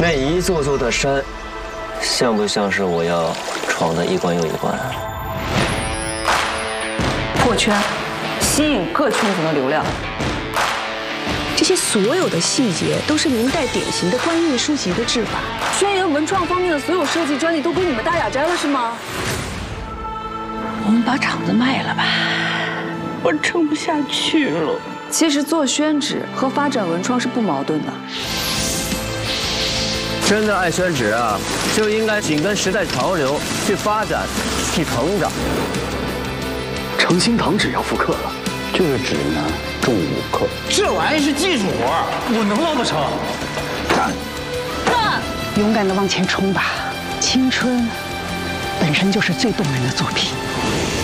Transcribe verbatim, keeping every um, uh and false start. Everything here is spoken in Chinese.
那一座座的山，像不像是我要闯的一关又一关？ 破圈，吸引各圈层的流量。 这些所有的细节都是明代典型的官印书籍的制法。 轩辕文创方面的所有设计专利都归你们大雅斋了，是吗？ 我们把厂子卖了吧，我撑不下去了。 其实做宣纸和发展文创是不矛盾的。 真的爱宣纸啊，就应该紧跟时代潮流去发展、去成长。 诚心堂纸要复刻了，这个纸呢重五克， 这玩意是技术活，我能捞得成。 干！ 干！ 勇敢地往前冲吧，青春本身就是最动人的作品。